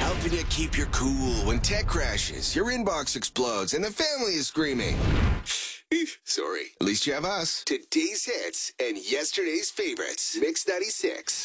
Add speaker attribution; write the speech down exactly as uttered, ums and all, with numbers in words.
Speaker 1: Helping you keep your cool when tech crashes, your inbox explodes, and the family is screaming. Sorry. At least you have us. Today's hits and yesterday's favorites. Mix ninety-six.